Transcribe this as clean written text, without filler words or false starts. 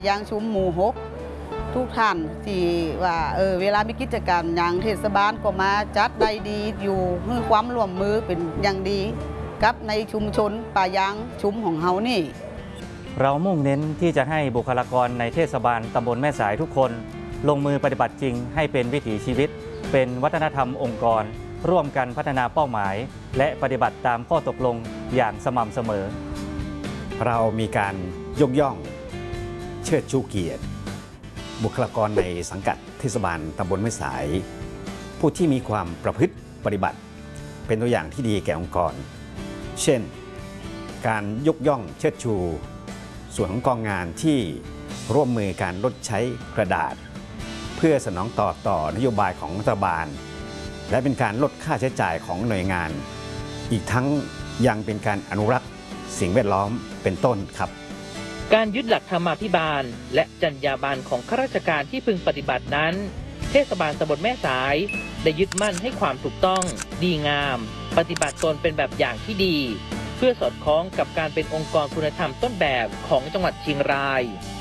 ยังชุมหมู่หกทุกท่านที่ว่าเวลามีกิจกรรมอย่างเทศบาลก็มาจัดได้ดีอยู่ให้ความร่วมมือเป็นอย่างดีกับในชุมชนป่ายางชุมของเฮานี่เรามุ่งเน้นที่จะให้บุคลากรในเทศบาลตำบลแม่สายทุกคนลงมือปฏิบัติจริงให้เป็นวิถีชีวิตเป็นวัฒนธรรมองค์กรร่วมกันพัฒนาเป้าหมายและปฏิบัติตามข้อตกลงอย่างสม่ำเสมอเรามีการยกย่องเชิดชูเกียรติบุคลากรในสังกัดเทศบาลตำบลแม่สายผู้ที่มีความประพฤติปฏิบัติเป็นตัวอย่างที่ดีแก่องค์กรเช่นการยกย่องเชิดชูส่วนของกองงานที่ร่วมมือการลดใช้กระดาษเพื่อสนองตอบต่อนโยบายของรัฐบาลและเป็นการลดค่าใช้จ่ายของหน่วยงานอีกทั้งยังเป็นการอนุรักษ์สิ่งแวดล้อมเป็นต้นครับการยึดหลักธรรมาภิบาลและจรรยาบรรณของข้าราชการที่พึงปฏิบัตินั้นเทศบาลตำบลแม่สายได้ยึดมั่นให้ความถูกต้องดีงามปฏิบัติตนเป็นแบบอย่างที่ดีเพื่อสอดคล้องกับการเป็นองค์กรคุณธรรมต้นแบบของจังหวัดเชียงราย